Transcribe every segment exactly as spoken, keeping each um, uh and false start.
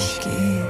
ich gehe.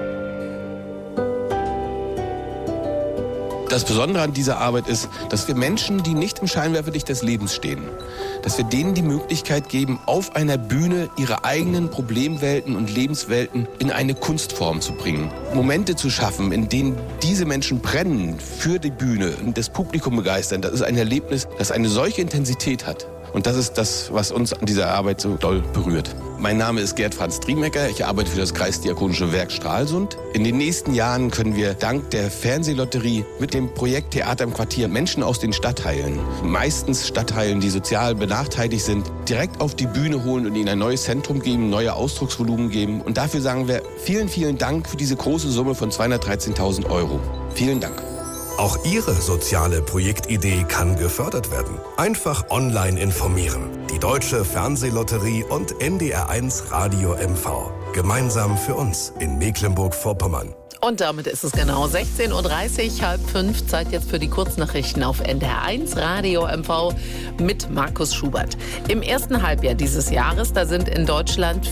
Das Besondere an dieser Arbeit ist, dass wir Menschen, die nicht im Scheinwerferlicht des Lebens stehen, dass wir denen die Möglichkeit geben, auf einer Bühne ihre eigenen Problemwelten und Lebenswelten in eine Kunstform zu bringen. Momente zu schaffen, in denen diese Menschen brennen für die Bühne und das Publikum begeistern, das ist ein Erlebnis, das eine solche Intensität hat. Und das ist das, was uns an dieser Arbeit so doll berührt. Mein Name ist Gerd Franz Triemecker. Ich arbeite für das Kreisdiakonische Werk Stralsund. In den nächsten Jahren können wir dank der Fernsehlotterie mit dem Projekt Theater im Quartier Menschen aus den Stadtteilen, meistens Stadtteilen, die sozial benachteiligt sind, direkt auf die Bühne holen und ihnen ein neues Zentrum geben, neue Ausdrucksvolumen geben. Und dafür sagen wir vielen, vielen Dank für diese große Summe von zweihundertdreizehntausend Euro. Vielen Dank. Auch Ihre soziale Projektidee kann gefördert werden. Einfach online informieren. Die Deutsche Fernsehlotterie und N D R eins Radio M V. Gemeinsam für uns in Mecklenburg-Vorpommern. Und damit ist es genau sechzehn Uhr dreißig, halb fünf. Zeit jetzt für die Kurznachrichten auf N D R eins Radio M V mit Markus Schubert. Im ersten Halbjahr dieses Jahres, da sind in Deutschland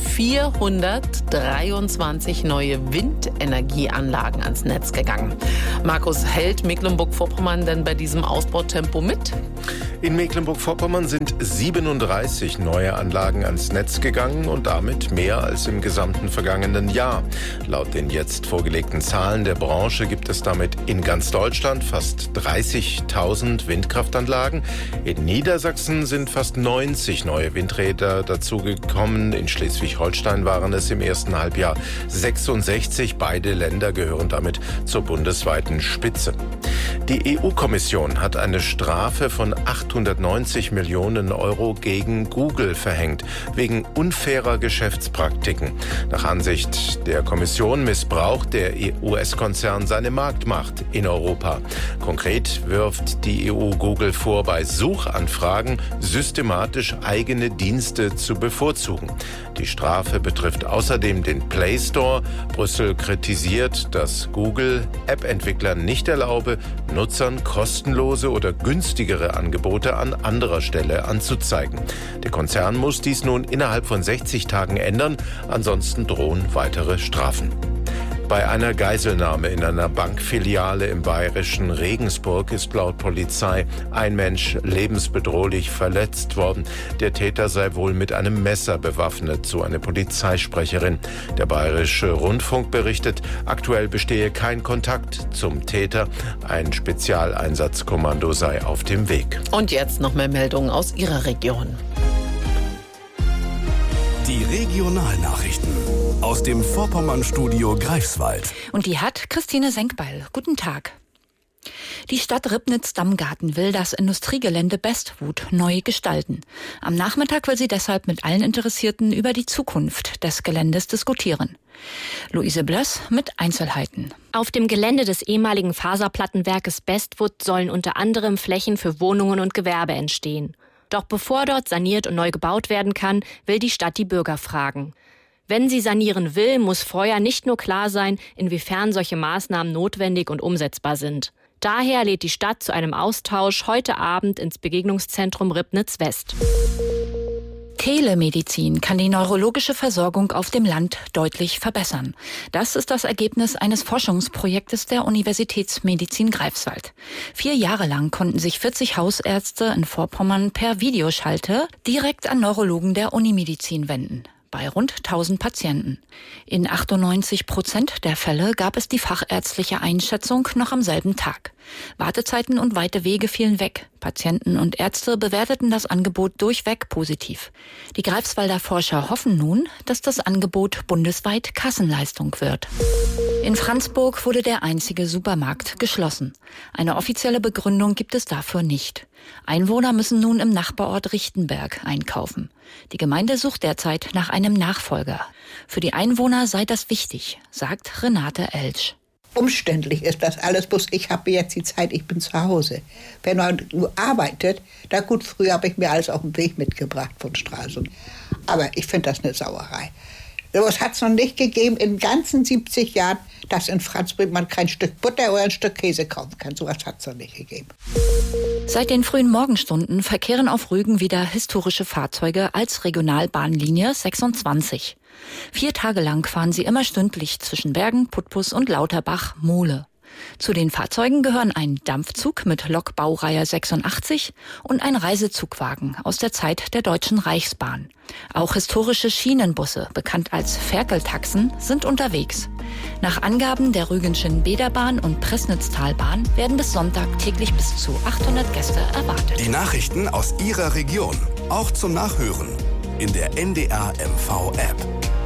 vierhundertdreiundzwanzig neue Windenergieanlagen ans Netz gegangen. Markus, hält Mecklenburg-Vorpommern denn bei diesem Ausbautempo mit? In Mecklenburg-Vorpommern sind siebenunddreißig neue Anlagen ans Netz gegangen und damit mehr als im gesamten vergangenen Jahr. Laut den jetzt vorgelegten Zahlen der Branche gibt es damit in ganz Deutschland fast dreißigtausend Windkraftanlagen. In Niedersachsen sind fast neunzig neue Windräder dazugekommen. In Schleswig-Holstein waren es im ersten Halbjahr sechsundsechzig. Beide Länder gehören damit zur bundesweiten Spitze. Die E U-Kommission hat eine Strafe von achthundertneunzig Millionen Euro gegen Google verhängt, wegen unfairer Geschäftspraktiken. Nach Ansicht der Kommission missbraucht der U S-Konzern seine Marktmacht in Europa. Konkret wirft die E U Google vor, bei Suchanfragen systematisch eigene Dienste zu bevorzugen. Die Strafe betrifft außerdem den Play Store. Brüssel kritisiert, dass Google App-Entwicklern nicht erlaube, Nutzern kostenlose oder günstigere Angebote an anderer Stelle anzuzeigen. Der Konzern muss dies nun innerhalb von sechzig Tagen ändern, ansonsten drohen weitere Strafen. Bei einer Geiselnahme in einer Bankfiliale im bayerischen Regensburg ist laut Polizei ein Mensch lebensbedrohlich verletzt worden. Der Täter sei wohl mit einem Messer bewaffnet, so eine Polizeisprecherin. Der bayerische Rundfunk berichtet, aktuell bestehe kein Kontakt zum Täter. Ein Spezialeinsatzkommando sei auf dem Weg. Und jetzt noch mehr Meldungen aus Ihrer Region. Die Regionalnachrichten aus dem Vorpommern-Studio Greifswald. Und die hat Christine Senkbeil. Guten Tag. Die Stadt Ribnitz-Dammgarten will das Industriegelände Bestwood neu gestalten. Am Nachmittag will sie deshalb mit allen Interessierten über die Zukunft des Geländes diskutieren. Luise Blöss mit Einzelheiten. Auf dem Gelände des ehemaligen Faserplattenwerkes Bestwood sollen unter anderem Flächen für Wohnungen und Gewerbe entstehen. Doch bevor dort saniert und neu gebaut werden kann, will die Stadt die Bürger fragen. Wenn sie sanieren will, muss vorher nicht nur klar sein, inwiefern solche Maßnahmen notwendig und umsetzbar sind. Daher lädt die Stadt zu einem Austausch heute Abend ins Begegnungszentrum Ribnitz West. Telemedizin kann die neurologische Versorgung auf dem Land deutlich verbessern. Das ist das Ergebnis eines Forschungsprojektes der Universitätsmedizin Greifswald. Vier Jahre lang konnten sich vierzig Hausärzte in Vorpommern per Videoschalte direkt an Neurologen der Unimedizin wenden. Bei rund tausend Patienten. In achtundneunzig Prozent der Fälle gab es die fachärztliche Einschätzung noch am selben Tag. Wartezeiten und weite Wege fielen weg. Patienten und Ärzte bewerteten das Angebot durchweg positiv. Die Greifswalder Forscher hoffen nun, dass das Angebot bundesweit Kassenleistung wird. In Franzburg wurde der einzige Supermarkt geschlossen. Eine offizielle Begründung gibt es dafür nicht. Einwohner müssen nun im Nachbarort Richtenberg einkaufen. Die Gemeinde sucht derzeit nach einem Nachfolger. Für die Einwohner sei das wichtig, sagt Renate Elsch. Umständlich ist das alles, bloß ich habe jetzt die Zeit, ich bin zu Hause. Wenn man arbeitet, na gut, früher habe ich mir alles auf den Weg mitgebracht von Stralsund. Aber ich finde das eine Sauerei. Es hat es noch nicht gegeben in den ganzen siebzig Jahren, dass in Franzburg man kein Stück Butter oder ein Stück Käse kaufen kann. So was hat es noch nicht gegeben. Seit den frühen Morgenstunden verkehren auf Rügen wieder historische Fahrzeuge als Regionalbahnlinie sechsundzwanzig. Vier Tage lang fahren sie immer stündlich zwischen Bergen, Putbus und Lauterbach-Mohle. Zu den Fahrzeugen gehören ein Dampfzug mit Lokbaureihe sechsundachtzig und ein Reisezugwagen aus der Zeit der Deutschen Reichsbahn. Auch historische Schienenbusse, bekannt als Ferkeltaxen, sind unterwegs. Nach Angaben der Rügenschen Bäderbahn und Pressnitztalbahn werden bis Sonntag täglich bis zu achthundert Gäste erwartet. Die Nachrichten aus Ihrer Region, auch zum Nachhören in der N D R M V-App.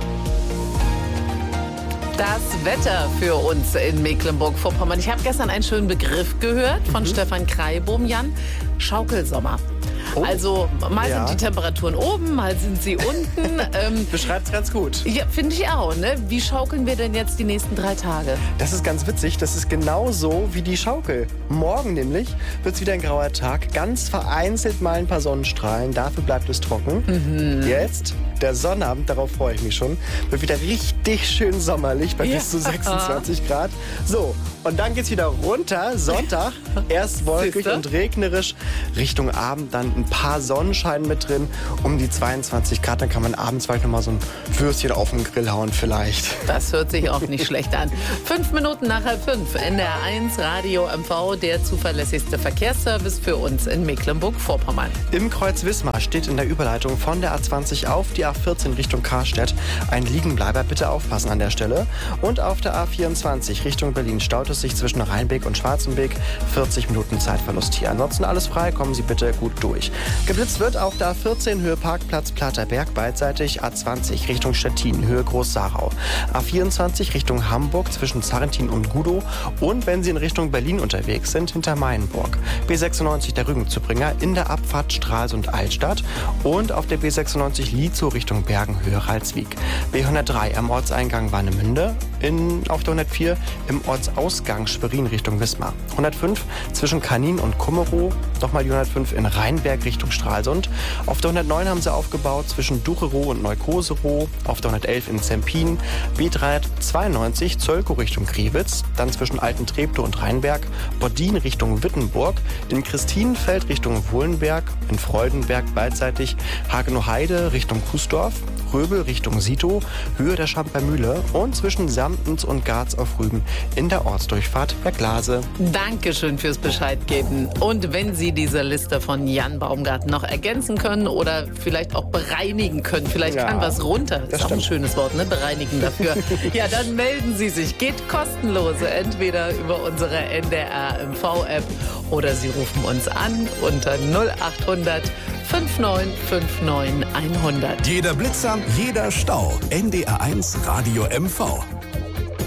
Das Wetter für uns in Mecklenburg-Vorpommern. Ich habe gestern einen schönen Begriff gehört von mhm. Stefan Kreibohm, Jan. Schaukelsommer. Oh. Also mal ja. sind die Temperaturen oben, mal sind sie unten. ähm, Beschreibt's ganz gut. Ja, finde ich auch. Ne? Wie schaukeln wir denn jetzt die nächsten drei Tage? Das ist ganz witzig. Das ist genau so wie die Schaukel. Morgen nämlich wird es wieder ein grauer Tag. Ganz vereinzelt mal ein paar Sonnenstrahlen. Dafür bleibt es trocken. Mhm. Jetzt, der Sonnabend, darauf freue ich mich schon, wird wieder richtig schön sommerlich bei ja. bis zu sechsundzwanzig Grad. So, und dann geht's wieder runter. Sonntag, erst wolkig und regnerisch. Richtung Abend dann ein paar Sonnenschein mit drin. Um die zweiundzwanzig Grad, dann kann man abends vielleicht noch mal so ein Würstchen auf den Grill hauen vielleicht. Das hört sich auch nicht schlecht an. Fünf Minuten nach halb fünf. N D R eins Radio M V, der zuverlässigste Verkehrsservice für uns in Mecklenburg-Vorpommern. Im Kreuz Wismar steht in der Überleitung von der A zwanzig auf die A vierzehn Richtung Karstedt ein Liegenbleiber. Bitte aufpassen an der Stelle. Und auf der A vierundzwanzig Richtung Berlin staut es sich zwischen Rheinbeek und Schwarzenbeek. vierzig Minuten Zeitverlust hier. Ansonsten alles frei, kommen Sie bitte gut durch. Geblitzt wird auf der A vierzehn Höhe Parkplatz Platterberg beidseitig, A zwanzig Richtung Stettin Höhe Groß-Sarau, A vierundzwanzig Richtung Hamburg zwischen Zarrentin und Gudow und wenn Sie in Richtung Berlin unterwegs sind, hinter Meienburg. B sechsundneunzig der Rügenzubringer in der Abfahrt Stralsund-Altstadt und auf der B sechsundneunzig Lietzow Richtung Bergen Höhe Ralswiek. B hundertdrei am Ortseingang Warnemünde, in, auf der hundertvier im Ortsausgang Schwerin Richtung Wismar. hundertfünf zwischen Kanin und Kummerow, nochmal die hundertfünf in Rheinberg Richtung Stralsund. Auf der hundertneun haben sie aufgebaut zwischen Ducherow und Neukoserow. Auf der hundertelf in Zempin. B dreihundertzweiundneunzig Zölkow Richtung Kriwitz. Dann zwischen Alten-Treptow und Rheinberg. Bodin Richtung Wittenburg. In Christinenfeld Richtung Wohlenberg. In Freudenberg beidseitig. Hagenow-Heide Richtung Kußdorf. Röbel Richtung Sito, Höhe der Schampermühle und zwischen Samtens und Garz auf Rügen in der Ortsdurchfahrt Berglase. Dankeschön fürs Bescheid geben. Und wenn Sie diese Liste von Jan Baumgarten noch ergänzen können oder vielleicht auch bereinigen können, vielleicht ja, kann was runter, das ist auch ein schönes Wort, ne? Bereinigen dafür. Ja, dann melden Sie sich. Geht kostenlos, entweder über unsere N D R M V-App oder Sie rufen uns an unter null achthundert neunundfünfzig neunundfünfzig hundert. Jeder Blitzer, jeder Stau. N D R eins Radio M V.